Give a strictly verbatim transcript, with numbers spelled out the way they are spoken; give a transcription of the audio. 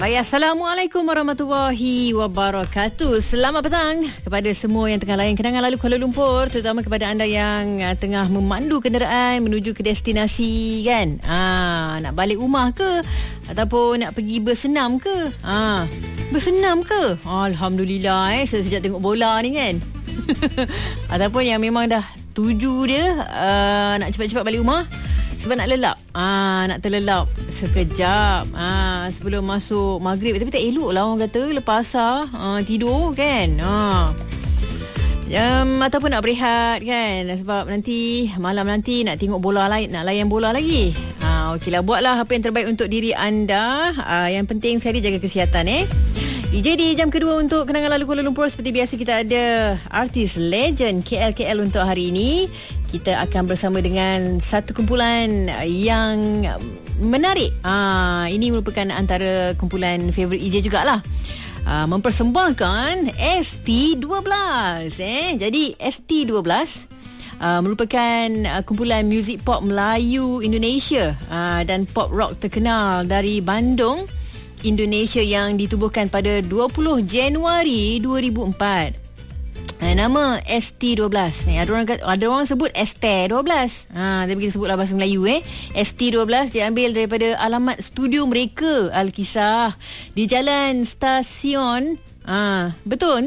Baik, Assalamualaikum warahmatullahi wabarakatuh. Selamat petang kepada semua yang tengah layan kenangan lalu Kuala Lumpur, terutama kepada anda yang uh, tengah memandu kenderaan menuju ke destinasi kan. Ah, nak balik rumah ke ataupun nak pergi bersenam ke? Ah, bersenam ke? Alhamdulillah eh sejak tengok bola ni kan. Ataupun yang memang dah tuju dia uh, nak cepat-cepat balik rumah sebab nak lelap. Ah, nak terlelap sekejap ah, sebelum masuk maghrib. Tapi tak elok lah orang kata lepas asar ah, tidur kan. Ah. Um, ataupun nak berehat kan, sebab nanti malam nanti nak tengok bola lain, nak layan bola lagi. Ah, okeylah, buatlah apa yang terbaik untuk diri anda. Ah, yang penting sekali jaga kesihatan eh. D J di jam kedua untuk Kenangan Lalu Kuala Lumpur. Seperti biasa kita ada artis legend K L K L untuk hari ini. Kita akan bersama dengan satu kumpulan yang menarik. Ah, ini merupakan antara kumpulan favourite D J jugalah. Ah, mempersembahkan S T dua belas eh. Jadi S T dua belas uh, merupakan uh, kumpulan muzik pop Melayu Indonesia uh, dan pop rock terkenal dari Bandung, Indonesia, yang ditubuhkan pada dua puluh Januari dua ribu empat. Eh, nama S T dua belas ni, ada orang ada orang sebut S T dua belas. Ha, tapi kita sebutlah bahasa Melayu eh. S T dua belas diambil daripada alamat studio mereka Al-Kisah di Jalan Stasiun. Ah, ha, betul ni.